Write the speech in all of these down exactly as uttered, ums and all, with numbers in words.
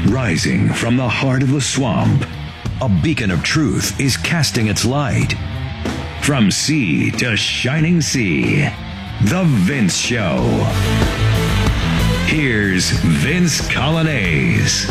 Rising from the heart of the swamp, a beacon of truth is casting its light. From sea to shining sea, The Vince Show. Here's Vince Coglianese.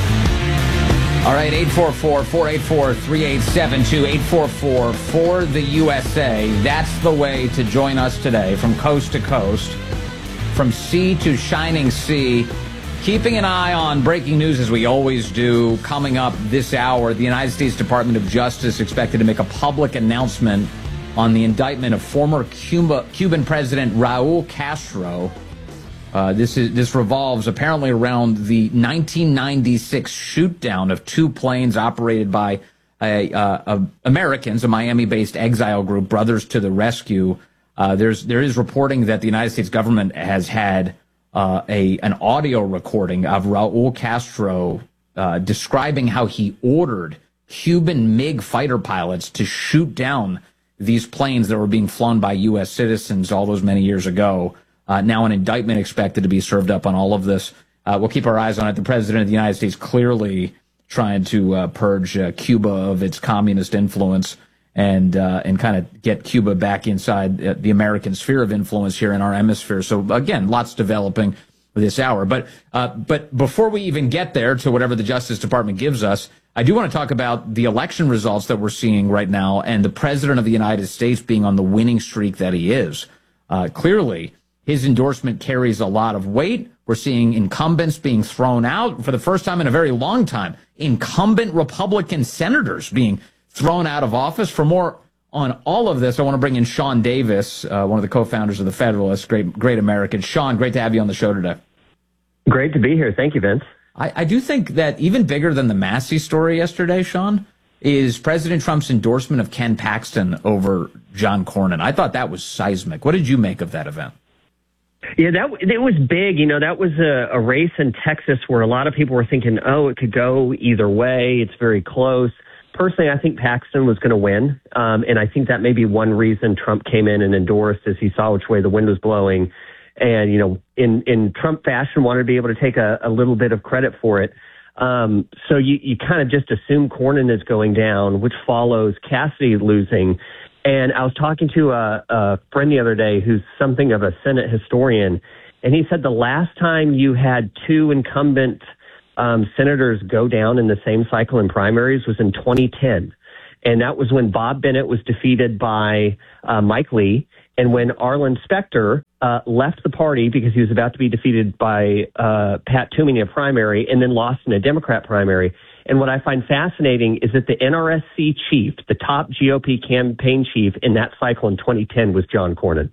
All right, eight four four, four eight four, three eight seven two, eight four four, four the U S A. That's the way to join us today from coast to coast, from sea to shining sea. Keeping an eye on breaking news, as we always do. Coming up this hour, the United States Department of Justice expected to make a public announcement on the indictment of former Cuba, Cuban President Raul Castro. Uh, this is this revolves apparently around the nineteen ninety-six shoot-down of two planes operated by a, uh, a Americans, a Miami-based exile group, Brothers to the Rescue. Uh, there's there is reporting that the United States government has had Uh, a an audio recording of Raul Castro uh, describing how he ordered Cuban MiG fighter pilots to shoot down these planes that were being flown by U S citizens all those many years ago. Uh, now an indictment expected to be served up on all of this. Uh, we'll keep our eyes on it. The President of the United States clearly trying to uh, purge uh, Cuba of its communist influence and uh, and kind of get Cuba back inside uh, the American sphere of influence here in our hemisphere. So, again, lots developing this hour. But uh, but before we even get there to whatever the Justice Department gives us, I do want to talk about the election results that we're seeing right now and the President of the United States being on the winning streak that he is. Uh, clearly, his endorsement carries a lot of weight. We're seeing incumbents being thrown out for the first time in a very long time. Incumbent Republican senators being thrown out of office. For more on all of this, I want to bring in Sean Davis, uh, one of the co-founders of the Federalist, great, great American. Sean, great to have you on the show today. Great to be here. Thank you, Vince. I, I do think that even bigger than the Massey story yesterday, Sean, is President Trump's endorsement of Ken Paxton over John Cornyn. I thought that was seismic. What did you make of that event? Yeah, that it was big. You know, that was a, a race in Texas where a lot of people were thinking, oh, it could go either way. It's very close. Personally, I think Paxton was going to win, um, and I think that may be one reason Trump came in and endorsed as he saw which way the wind was blowing. And, you know, in, in Trump fashion, wanted to be able to take a, a little bit of credit for it. Um, so you, you kind of just assume Cornyn is going down, which follows Cassidy losing. And I was talking to a, a friend the other day who's something of a Senate historian, and he said the last time you had two incumbent Um, senators go down in the same cycle in primaries was in twenty ten. And that was when Bob Bennett was defeated by uh, Mike Lee, and when Arlen Specter uh, left the party because he was about to be defeated by uh, Pat Toomey in a primary and then lost in a Democrat primary. And what I find fascinating is that the N R S C chief, the top G O P campaign chief in that cycle in twenty ten was John Cornyn.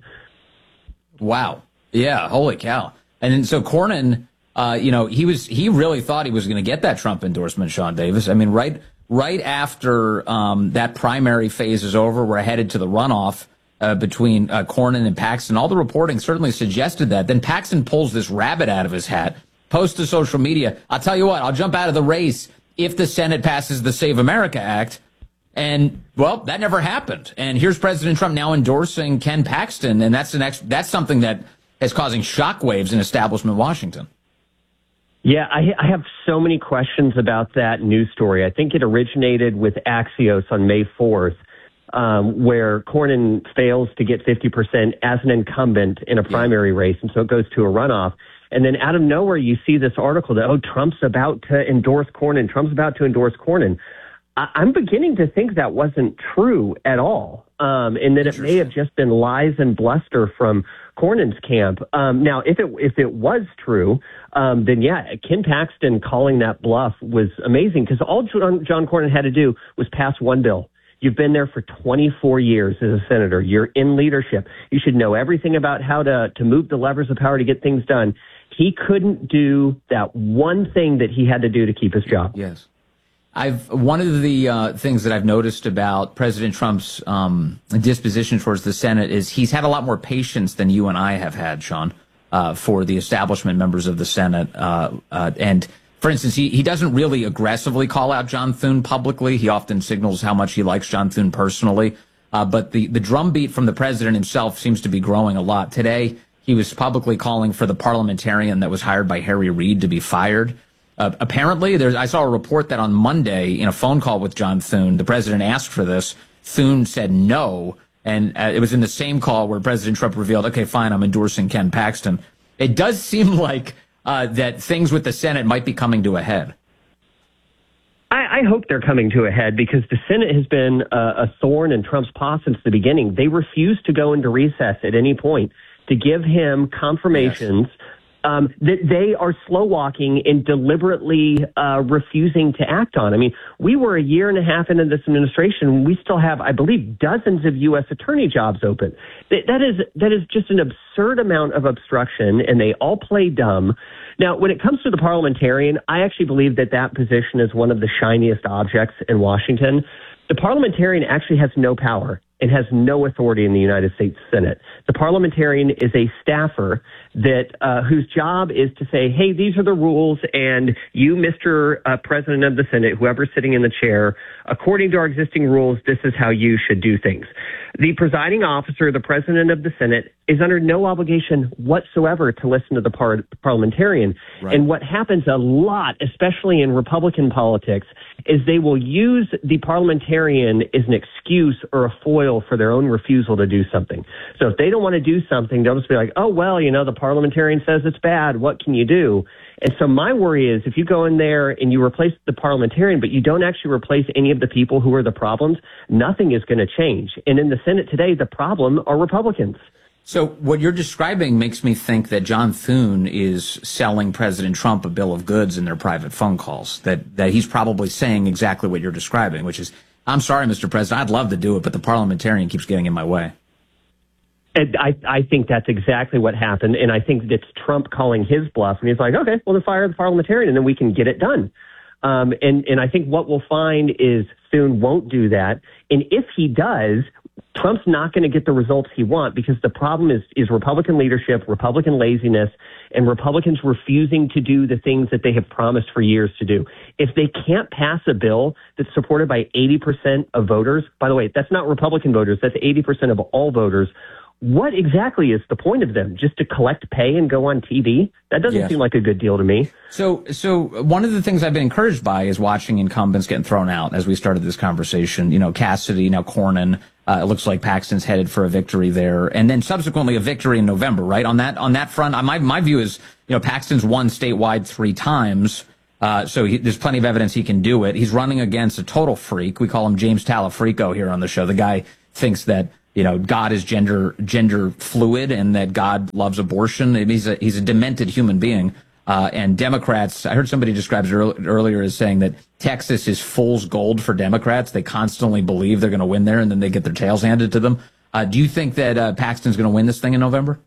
Wow. Yeah, holy cow. And then, so Cornyn... Uh, you know, he was he really thought he was going to get that Trump endorsement, Sean Davis. I mean, right right after um, that primary phase is over, we're headed to the runoff uh, between uh, Cornyn and Paxton. All the reporting certainly suggested that. Then Paxton pulls this rabbit out of his hat, posts to social media. I'll tell you what, I'll jump out of the race if the Senate passes the Save America Act. And, well, that never happened. And here's President Trump now endorsing Ken Paxton. And that's, an ex- that's something that is causing shockwaves in establishment Washington. Yeah, I, I have so many questions about that news story. I think it originated with Axios on May fourth, um, where Cornyn fails to get fifty percent as an incumbent in a primary race, and so it goes to a runoff. And then out of nowhere, you see this article that, oh, Trump's about to endorse Cornyn. Trump's about to endorse Cornyn. I, I'm beginning to think that wasn't true at all, um, and that it may have just been lies and bluster from Cornyn's camp. Um, now, if it if it was true, um, then yeah, Ken Paxton calling that bluff was amazing because all John, John Cornyn had to do was pass one bill. You've been there for twenty-four years as a senator. You're in leadership. You should know everything about how to, to move the levers of power to get things done. He couldn't do that one thing that he had to do to keep his job. Yes. I've one of the uh, things that I've noticed about President Trump's um, disposition towards the Senate is he's had a lot more patience than you and I have had, Sean, uh, for the establishment members of the Senate. Uh, uh, and, for instance, he, he doesn't really aggressively call out John Thune publicly. He often signals how much he likes John Thune personally. Uh, but the, the drumbeat from the president himself seems to be growing a lot. Today, he was publicly calling for the parliamentarian that was hired by Harry Reid to be fired. Uh, apparently, there's, I saw a report that on Monday, in a phone call with John Thune, the president asked for this. Thune said no, and uh, it was in the same call where President Trump revealed, okay, fine, I'm endorsing Ken Paxton. It does seem like uh, that things with the Senate might be coming to a head. I, I hope they're coming to a head because the Senate has been uh, a thorn in Trump's paw since the beginning. They refuse to go into recess at any point to give him confirmations yes. Um, that they are slow walking and deliberately uh, refusing to act on. I mean, we were a year and a half into this administration. We still have, I believe, dozens of U S attorney jobs open. That, that is that is just an absurd amount of obstruction, and they all play dumb. Now, when it comes to the parliamentarian, I actually believe that that position is one of the shiniest objects in Washington. The parliamentarian actually has no power and has no authority in the United States Senate. The parliamentarian is a staffer that uh, whose job is to say, hey, these are the rules, and you, Mister Uh, President of the Senate, whoever's sitting in the chair, according to our existing rules, this is how you should do things. The presiding officer, the president of the Senate, is under no obligation whatsoever to listen to the par- parliamentarian. Right. And what happens a lot, especially in Republican politics, is they will use the parliamentarian as an excuse or a foil for their own refusal to do something. So if they don't want to do something, they'll just be like, oh, well, you know, the parliamentarian says it's bad. What can you do? And so my worry is if you go in there and you replace the parliamentarian, but you don't actually replace any of the people who are the problems, nothing is going to change. And in the Senate today, the problem are Republicans. So what you're describing makes me think that John Thune is selling President Trump a bill of goods in their private phone calls, that, that he's probably saying exactly what you're describing, which is, I'm sorry, Mister President, I'd love to do it, but the parliamentarian keeps getting in my way. And I, I think that's exactly what happened, and I think it's Trump calling his bluff, and he's like, okay, well, then fire the parliamentarian, and then we can get it done. Um, and, and I think what we'll find is Thune won't do that, and if he does, Trump's not going to get the results he wants because the problem is, is Republican leadership, Republican laziness, and Republicans refusing to do the things that they have promised for years to do. If they can't pass a bill that's supported by eighty percent of voters, by the way, that's not Republican voters, that's eighty percent of all voters, what exactly is the point of them? Just to collect pay and go on T V? That doesn't yes. seem like a good deal to me. So, so one of the things I've been encouraged by is watching incumbents getting thrown out as we started this conversation. You know, Cassidy, now Cornyn. Uh, it looks like Paxton's headed for a victory there, and then subsequently a victory in November. Right on that on that front, my my view is, you know, Paxton's won statewide three times, uh, so he, there's plenty of evidence he can do it. He's running against a total freak. We call him James Talafrico here on the show. The guy thinks that, you know, God is gender gender fluid and that God loves abortion. He's a he's a demented human being. Uh, and Democrats, I heard somebody describe it earl- earlier as saying that Texas is fool's gold for Democrats. They constantly believe they're going to win there, and then they get their tails handed to them. Uh, do you think that uh, Paxton's going to win this thing in November?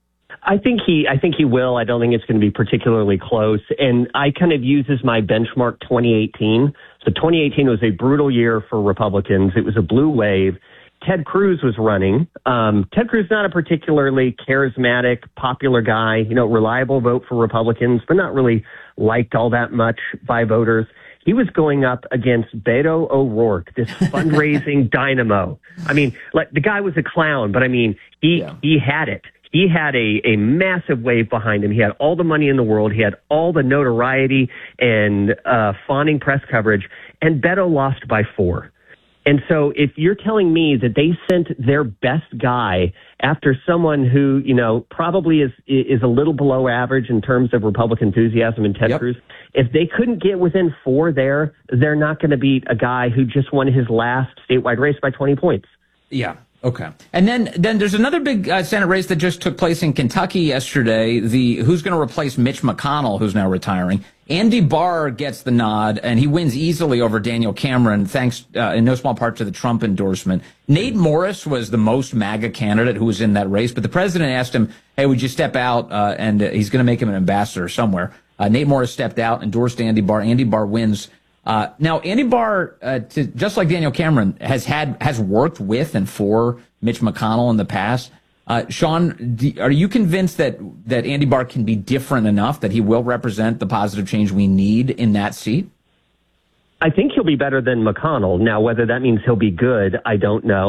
I think he, I think he will. I don't think it's going to be particularly close. And I kind of use as my benchmark twenty eighteen. So twenty eighteen was a brutal year for Republicans. It was a blue wave. Ted Cruz was running. Um, Ted Cruz, not a particularly charismatic, popular guy, you know, reliable vote for Republicans, but not really liked all that much by voters. He was going up against Beto O'Rourke, this fundraising dynamo. I mean, like the guy was a clown, but I mean, he, yeah. he had it. He had a, a massive wave behind him. He had all the money in the world. He had all the notoriety and uh, fawning press coverage, and Beto lost by four. And so if you're telling me that they sent their best guy after someone who, you know, probably is is a little below average in terms of Republican enthusiasm in Ted yep. Cruz, if they couldn't get within four there, they're not going to beat a guy who just won his last statewide race by twenty points. Yeah. Okay. And then then there's another big uh, Senate race that just took place in Kentucky yesterday. The who's going to replace Mitch McConnell, who's now retiring. Andy Barr gets the nod, and he wins easily over Daniel Cameron, thanks uh, in no small part to the Trump endorsement. Nate Morris was the most MAGA candidate who was in that race, but the president asked him, hey, would you step out? Uh, and uh, he's going to make him an ambassador somewhere. Uh, Nate Morris stepped out, endorsed Andy Barr. Andy Barr wins. Uh, now, Andy Barr, uh, to, just like Daniel Cameron, has had has worked with and for Mitch McConnell in the past. Uh, Sean, do, are you convinced that, that Andy Barr can be different enough that he will represent the positive change we need in that seat? I think he'll be better than McConnell. Now, whether that means he'll be good, I don't know.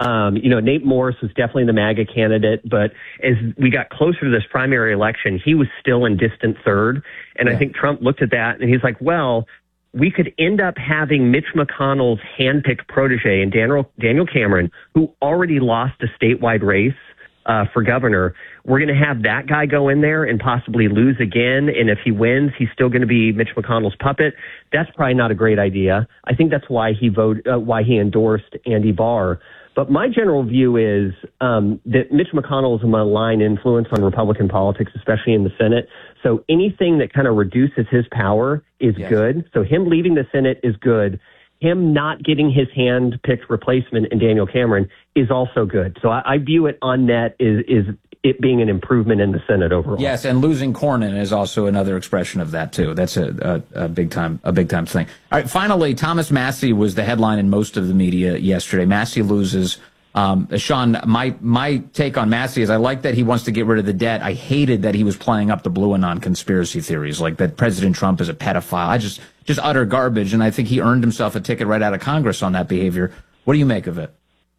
Um, you know, Nate Morris was definitely the MAGA candidate, but as we got closer to this primary election, he was still in distant third. And yeah. I think Trump looked at that and he's like, well, we could end up having Mitch McConnell's handpicked protege and Daniel, Daniel Cameron, who already lost a statewide race uh, for governor. We're going to have that guy go in there and possibly lose again. And if he wins, he's still going to be Mitch McConnell's puppet. That's probably not a great idea. I think that's why he voted, uh, why he endorsed Andy Barr. But my general view is um, that Mitch McConnell is a malign influence on Republican politics, especially in the Senate. So anything that kind of reduces his power is yes. good. So him leaving the Senate is good. Him not getting his hand-picked replacement in Daniel Cameron is also good. So I, I view it on net is is it being an improvement in the Senate overall. Yes, and losing Cornyn is also another expression of that too. That's a, a, a big time a big time thing. All right, finally, Thomas Massie was the headline in most of the media yesterday. Massie loses. Um, Sean, my my take on Massie is I like that he wants to get rid of the debt. I hated that he was playing up the Blue Anon conspiracy theories, like that President Trump is a pedophile. I just just utter garbage, and I think he earned himself a ticket right out of Congress on that behavior. What do you make of it?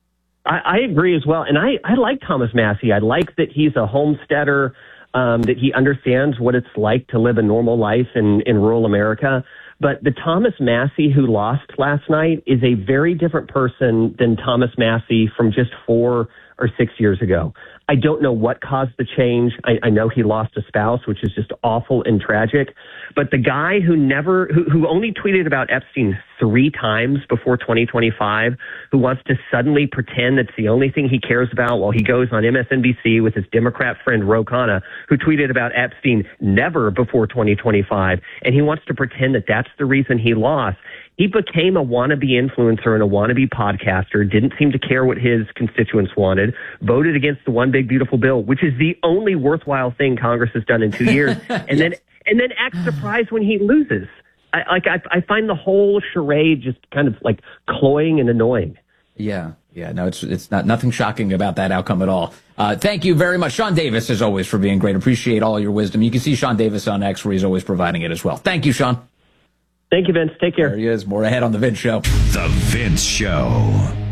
I, I agree as well. And I, I like Thomas Massie. I like that he's a homesteader, um, that he understands what it's like to live a normal life in, in rural America. But the Thomas Massie who lost last night is a very different person than Thomas Massie from just four or six years ago. I don't know what caused the change. I, I know he lost a spouse, which is just awful and tragic. But the guy who never, who, who only tweeted about Epstein three times before twenty twenty-five, who wants to suddenly pretend that's the only thing he cares about while he goes on M S N B C with his Democrat friend Ro Khanna, who tweeted about Epstein never before twenty twenty-five, and he wants to pretend that that's the reason he lost. He became a wannabe influencer and a wannabe podcaster, didn't seem to care what his constituents wanted, voted against the One Big Beautiful Bill, which is the only worthwhile thing Congress has done in two years, and yes. then and then acts surprised when he loses. I, like I, I find the whole charade just kind of like cloying and annoying. Yeah, yeah, no, it's it's not nothing shocking about that outcome at all. Uh, thank you very much, Sean Davis, as always, for being great. Appreciate all your wisdom. You can see Sean Davis on X, where he's always providing it as well. Thank you, Sean. Thank you, Vince. Take care. There he is. More ahead on The Vince Show. The Vince Show.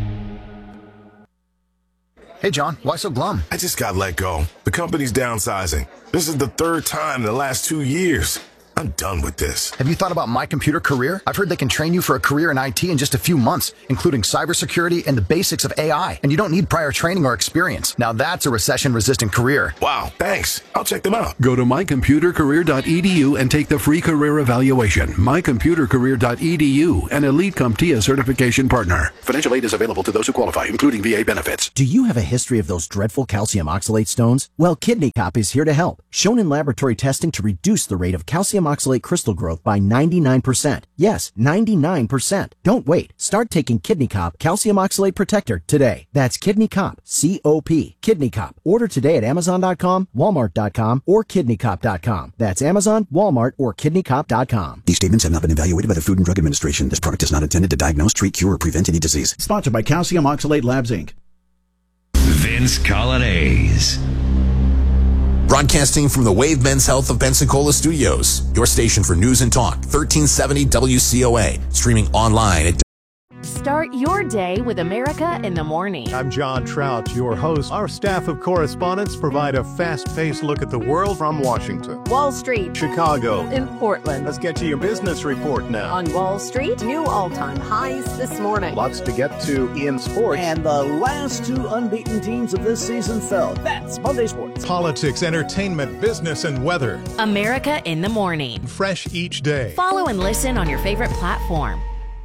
Hey, John, why so glum? I just got let go. The company's downsizing. This is the third time in the last two years. I'm done with this. Have you thought about My Computer Career? I've heard they can train you for a career in I T in just a few months, including cybersecurity and the basics of A I. And you don't need prior training or experience. Now that's a recession-resistant career. Wow, thanks. I'll check them out. Go to my computer career dot e d u and take the free career evaluation. my computer career dot e d u, an Elite CompTIA certification partner. Financial aid is available to those who qualify, including V A benefits. Do you have a history of those dreadful calcium oxalate stones? Well, Kidney Cop is here to help. Shown in laboratory testing to reduce the rate of calcium oxalate crystal growth by ninety-nine percent. Yes, ninety-nine percent. Don't wait. Start taking Kidney Cop Calcium Oxalate Protector today. That's Kidney Cop, C O P, Kidney Cop. Order today at amazon dot com, walmart dot com, or kidney cop dot com. That's Amazon, Walmart, or kidney cop dot com. These statements have not been evaluated by the Food and Drug Administration. This product is not intended to diagnose, treat, cure, or prevent any disease. Sponsored by Calcium Oxalate Labs, Incorporated. Vince Coglianese. Broadcasting from the Wave Men's Health of Pensacola Studios, your station for news and talk, thirteen seventy W C O A, streaming online at Start your day with America in the Morning. I'm John Trout, your host. Our staff of correspondents provide a fast-paced look at the world from Washington, Wall Street, Chicago, in Portland. Let's get to your business report now. On Wall Street, new all-time highs this morning. Lots to get to in sports. And the last two unbeaten teams of this season fell. That's Monday Sports. Politics, entertainment, business, and weather. America in the Morning. Fresh each day. Follow and listen on your favorite platform.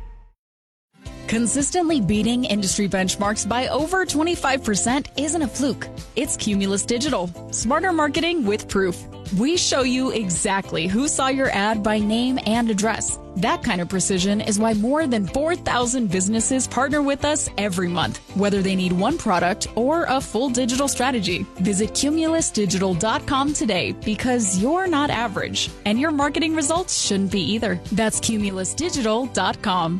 Consistently beating industry benchmarks by over twenty-five percent isn't a fluke. It's Cumulus Digital. Smarter marketing with proof. We show you exactly who saw your ad by name and address. That kind of precision is why more than four thousand businesses partner with us every month, whether they need one product or a full digital strategy. Visit cumulus digital dot com today because you're not average, and your marketing results shouldn't be either. That's cumulus digital dot com.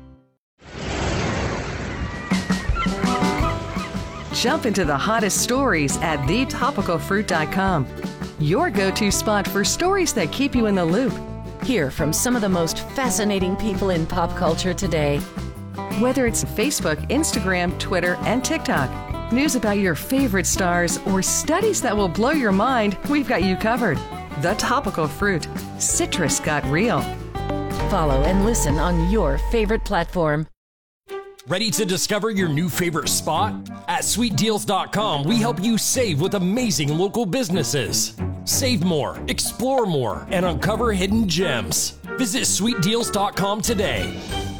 Jump into the hottest stories at the topical fruit dot com. Your go-to spot for stories that keep you in the loop. Hear from some of the most fascinating people in pop culture today. Whether it's Facebook, Instagram, Twitter, and TikTok, news about your favorite stars, or studies that will blow your mind, we've got you covered. The Topical Fruit. Citrus got real. Follow and listen on your favorite platform. Ready to discover your new favorite spot? At sweet deals dot com, we help you save with amazing local businesses. Save more, explore more, and uncover hidden gems. Visit sweet deals dot com today.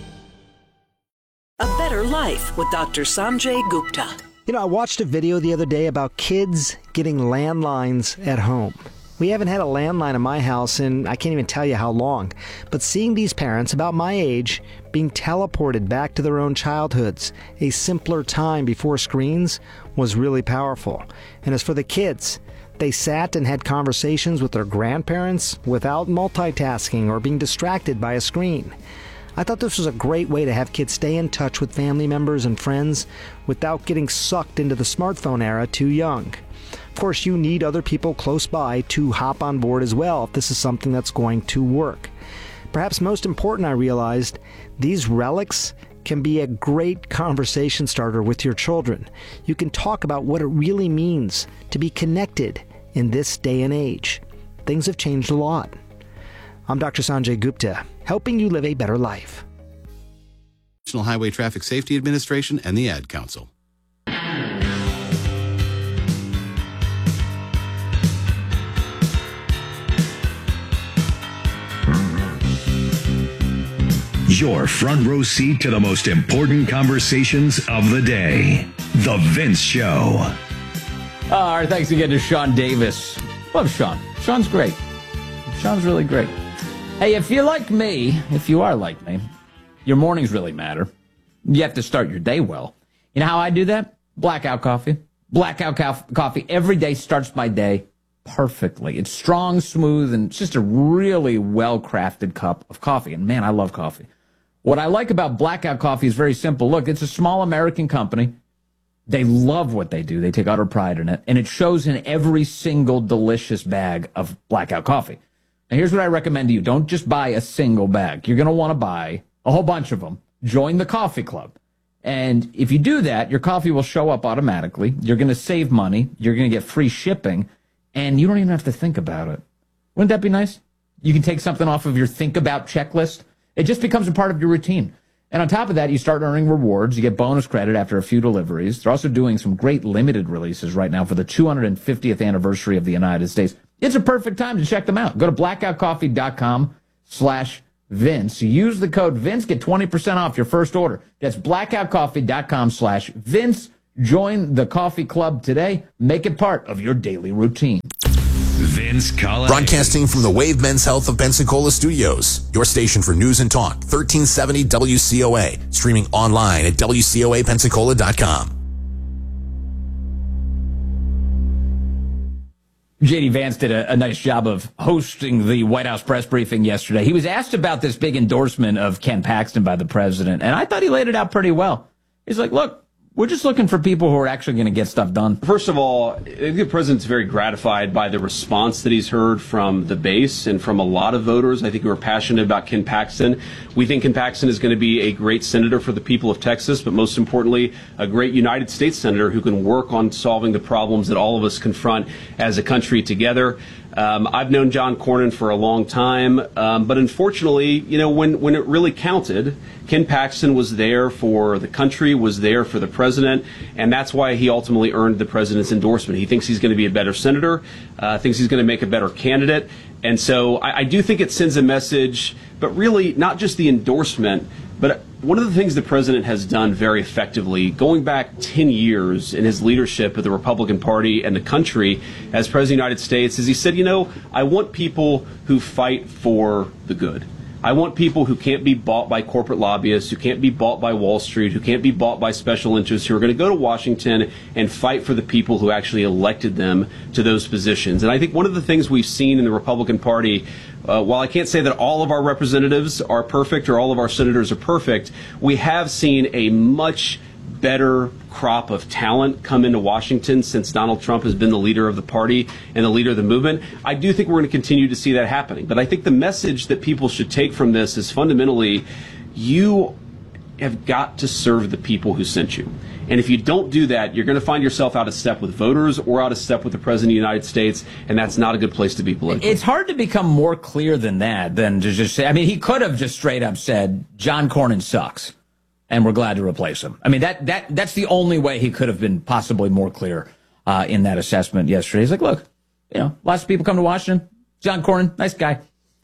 A Better Life with Doctor Sanjay Gupta. You know, I watched a video the other day about kids getting landlines at home. We haven't had a landline in my house in I can't even tell you how long. But seeing these parents about my age being teleported back to their own childhoods, a simpler time before screens, was really powerful. And as for the kids, they sat and had conversations with their grandparents without multitasking or being distracted by a screen. I thought this was a great way to have kids stay in touch with family members and friends without getting sucked into the smartphone era too young. Of course, you need other people close by to hop on board as well if this is something that's going to work. Perhaps most important, I realized, these relics can be a great conversation starter with your children. You can talk about what it really means to be connected in this day and age. Things have changed a lot. I'm Doctor Sanjay Gupta, helping you live a better life. National Highway Traffic Safety Administration and the Ad Council. Your front row seat to the most important conversations of the day. The Vince Show. All right, thanks again to Sean Davis. Love Sean. Sean's great. Sean's really great. Hey, if you're like me, if you are like me, your mornings really matter. You have to start your day well. You know how I do that? Blackout coffee. Blackout co- coffee every day starts my day perfectly. It's strong, smooth, and it's just a really well-crafted cup of coffee. And man, I love coffee. What I like about Blackout Coffee is very simple. Look, it's a small American company. They love what they do. They take utter pride in it. And it shows in every single delicious bag of Blackout Coffee. Now, here's what I recommend to you. Don't just buy a single bag. You're going to want to buy a whole bunch of them. Join the coffee club. And if you do that, your coffee will show up automatically. You're going to save money. You're going to get free shipping. And you don't even have to think about it. Wouldn't that be nice? You can take something off of your think about checklist. It just becomes a part of your routine. And on top of that, you start earning rewards. You get bonus credit after a few deliveries. They're also doing some great limited releases right now for the two hundred fiftieth anniversary of the United States. It's a perfect time to check them out. Go to blackout coffee dot com slash Vince. Use the code Vince. Get twenty percent off your first order. That's blackout coffee dot com slash Vince. Join the coffee club today. Make it part of your daily routine. Vince Collins. Broadcasting from the Wave Men's Health of Pensacola Studios. Your station for news and talk. thirteen seventy W C O A. Streaming online at W C O A Pensacola dot com. J D Vance did a, a nice job of hosting the White House press briefing yesterday. He was asked about this big endorsement of Ken Paxton by the president, and I thought he laid it out pretty well. He's like, look, we're just looking for people who are actually going to get stuff done. First of all, I think the president's very gratified by the response that he's heard from the base and from a lot of voters, I think, who are passionate about Ken Paxton. We think Ken Paxton is going to be a great senator for the people of Texas, but most importantly, a great United States senator who can work on solving the problems that all of us confront as a country together. Um, I've known John Cornyn for a long time, um, but unfortunately, you know, when, when it really counted, Ken Paxton was there for the country, was there for the president, and that's why he ultimately earned the president's endorsement. He thinks he's going to be a better senator, uh, thinks he's going to make a better candidate, and so I, I do think it sends a message, but really not just the endorsement, but one of the things the president has done very effectively, going back ten years in his leadership of the Republican Party and the country as President of the United States, is he said, you know, I want people who fight for the good. I want people who can't be bought by corporate lobbyists, who can't be bought by Wall Street, who can't be bought by special interests, who are going to go to Washington and fight for the people who actually elected them to those positions. And I think one of the things we've seen in the Republican Party, uh, while I can't say that all of our representatives are perfect or all of our senators are perfect, we have seen a much better crop of talent come into Washington since Donald Trump has been the leader of the party and the leader of the movement. I do think we're going to continue to see that happening. But I think the message that people should take from this is fundamentally, you have got to serve the people who sent you. And if you don't do that, you're going to find yourself out of step with voters or out of step with the President of the United States, and that's not a good place to be politically. It's hard to become more clear than that, than to just say, I mean, he could have just straight up said, John Cornyn sucks, and we're glad to replace him. I mean, that that that's the only way he could have been possibly more clear uh, in that assessment yesterday. He's like, look, you know, lots of people come to Washington. John Cornyn, nice guy.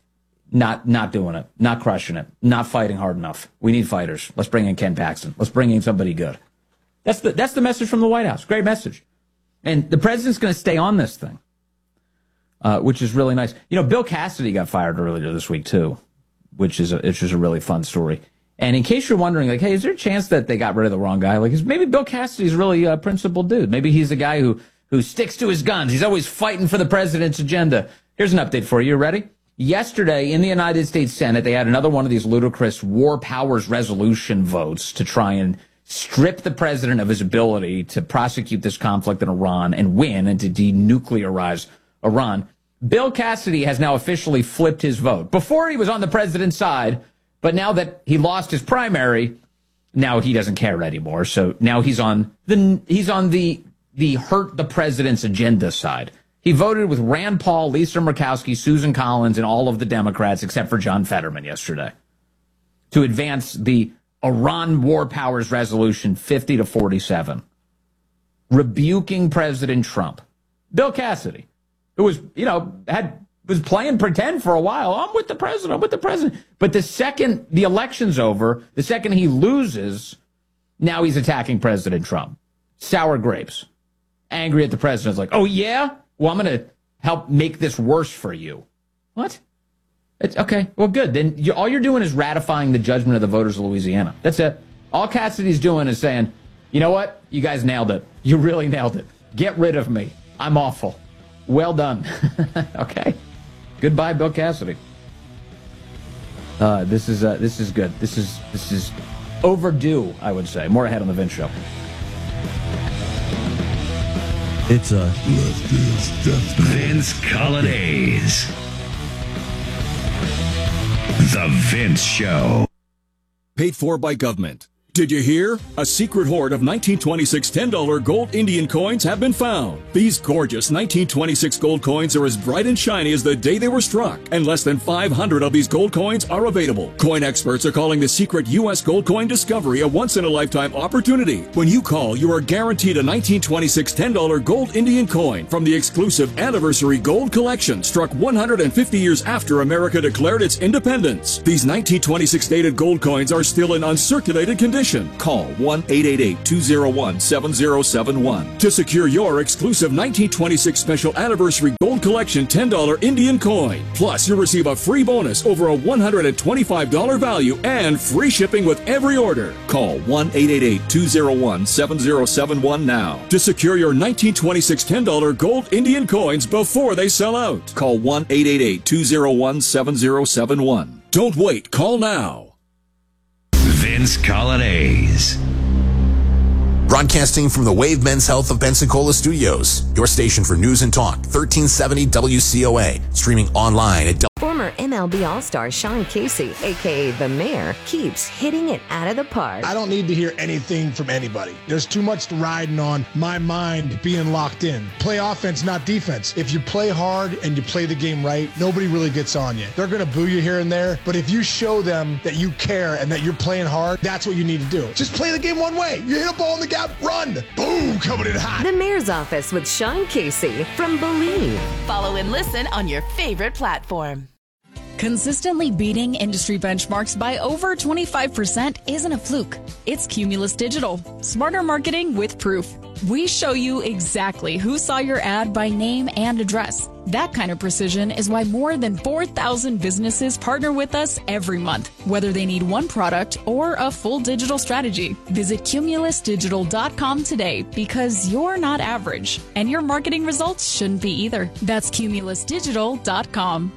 Not not doing it, not crushing it, not fighting hard enough. We need fighters. Let's bring in Ken Paxton. Let's bring in somebody good. That's the that's the message from the White House. Great message. And the president's going to stay on this thing, uh, which is really nice. You know, Bill Cassidy got fired earlier this week, too, which is a, which is a really fun story. And in case you're wondering, like, hey, is there a chance that they got rid of the wrong guy? Like, is maybe Bill Cassidy's really a principled dude. Maybe he's the guy who, who sticks to his guns. He's always fighting for the president's agenda. Here's an update for you. You ready? Yesterday, in the United States Senate, they had another one of these ludicrous war powers resolution votes to try and strip the president of his ability to prosecute this conflict in Iran and win and to denuclearize Iran. Bill Cassidy has now officially flipped his vote. Before he was on the president's side, but now that he lost his primary, now he doesn't care anymore. So now he's on the he's on the the hurt the president's agenda side. He voted with Rand Paul, Lisa Murkowski, Susan Collins, and all of the Democrats except for John Fetterman yesterday to advance the Iran War Powers Resolution fifty to forty-seven, rebuking President Trump. Bill Cassidy, who was, you know, had was playing pretend for a while. I'm with the president. I'm with the president. But the second the election's over, the second he loses, now he's attacking President Trump. Sour grapes. Angry at the president. It's like, oh, yeah? Well, I'm going to help make this worse for you. What? It's okay. Well, good. Then you, all you're doing is ratifying the judgment of the voters of Louisiana. That's it. All Cassidy's doing is saying, you know what? You guys nailed it. You really nailed it. Get rid of me. I'm awful. Well done. Okay. Goodbye, Bill Cassidy. Uh, this is uh, this is good. This is this is overdue, I would say. More ahead on the Vince Show. It's a Vince Colonnese. The Vince Show. Paid for by government. Did you hear? A secret hoard of nineteen twenty-six ten dollar gold Indian coins have been found. These gorgeous nineteen twenty-six gold coins are as bright and shiny as the day they were struck, and less than five hundred of these gold coins are available. Coin experts are calling the secret U S gold coin discovery a once-in-a-lifetime opportunity. When you call, you are guaranteed a nineteen twenty-six ten dollar gold Indian coin from the exclusive Anniversary Gold Collection, struck one hundred fifty years after America declared its independence. These nineteen twenty-six dated gold coins are still in uncirculated condition. Call one eight eight eight, two zero one, seven zero seven one to secure your exclusive nineteen twenty-six Special Anniversary Gold Collection ten dollar Indian coin. Plus, you'll receive a free bonus over a one hundred twenty-five dollar value and free shipping with every order. Call one eight eight eight, two zero one, seven zero seven one now to secure your nineteen twenty-six ten dollar gold Indian coins before they sell out. Call one eight eight eight, two zero one, seven zero seven one. Don't wait. Call now. Vince Colonnese. Broadcasting from the Wave Men's Health of Pensacola Studios, your station for news and talk, thirteen seventy W C O A, streaming online at Former M L B All-Star Sean Casey, a k a. The Mayor, keeps hitting it out of the park. I don't need to hear anything from anybody. There's too much riding on my mind being locked in. Play offense, not defense. If you play hard and you play the game right, nobody really gets on you. They're going to boo you here and there, but if you show them that you care and that you're playing hard, that's what you need to do. Just play the game one way. You hit a ball in the gap, run. Boom, coming in hot. The Mayor's Office with Sean Casey from Believe. Follow and listen on your favorite platform. Consistently beating industry benchmarks by over twenty-five percent isn't a fluke. It's Cumulus Digital. Smarter marketing with proof. We show you exactly who saw your ad by name and address. That kind of precision is why more than four thousand businesses partner with us every month, whether they need one product or a full digital strategy. Visit cumulus digital dot com today because you're not average, and your marketing results shouldn't be either. That's cumulus digital dot com.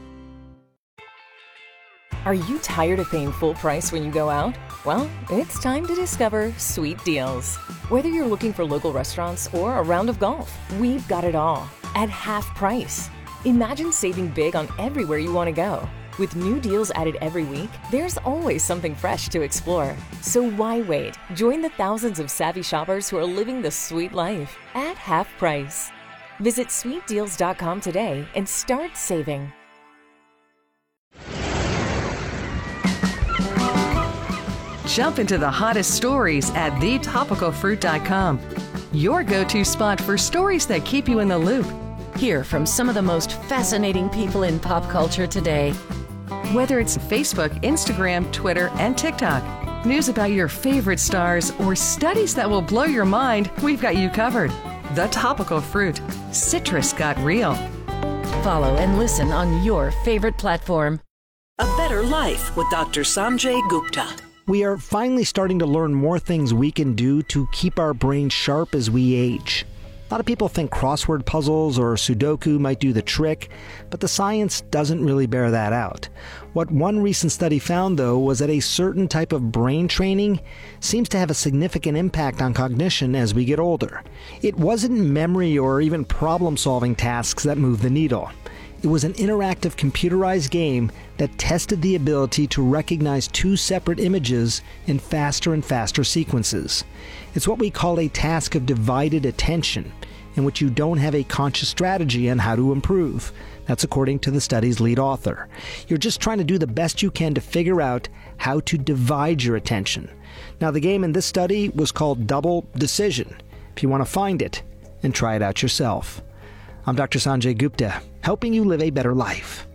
Are you tired of paying full price when you go out? Well, it's time to discover Sweet Deals. Whether you're looking for local restaurants or a round of golf, we've got it all at half price. Imagine saving big on everywhere you want to go. With new deals added every week, there's always something fresh to explore. So why wait? Join the thousands of savvy shoppers who are living the sweet life at half price. Visit sweet deals dot com today and start saving. Jump into the hottest stories at the topical fruit dot com. Your go-to spot for stories that keep you in the loop. Hear from some of the most fascinating people in pop culture today. Whether it's Facebook, Instagram, Twitter, and TikTok, news about your favorite stars, or studies that will blow your mind, we've got you covered. The Topical Fruit. Citrus got real. Follow and listen on your favorite platform. A Better Life with Doctor Sanjay Gupta. We are finally starting to learn more things we can do to keep our brains sharp as we age. A lot of people think crossword puzzles or Sudoku might do the trick, but the science doesn't really bear that out. What one recent study found, though, was that a certain type of brain training seems to have a significant impact on cognition as we get older. It wasn't memory or even problem-solving tasks that moved the needle. It was an interactive computerized game that tested the ability to recognize two separate images in faster and faster sequences. It's what we call a task of divided attention, in which you don't have a conscious strategy on how to improve. That's according to the study's lead author. You're just trying to do the best you can to figure out how to divide your attention. Now, the game in this study was called Double Decision. If you want to find it and try it out yourself. I'm Doctor Sanjay Gupta, helping you live a better life.